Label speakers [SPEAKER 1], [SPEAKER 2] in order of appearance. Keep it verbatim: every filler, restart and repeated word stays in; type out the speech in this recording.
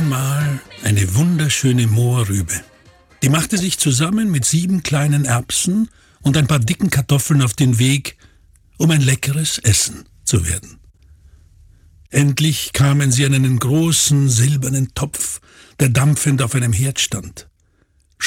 [SPEAKER 1] einmal eine wunderschöne Mohrrübe. Die machte sich zusammen mit sieben kleinen Erbsen und ein paar dicken Kartoffeln auf den Weg, um ein leckeres Essen zu werden. Endlich kamen sie an einen großen silbernen Topf, der dampfend auf einem Herd stand.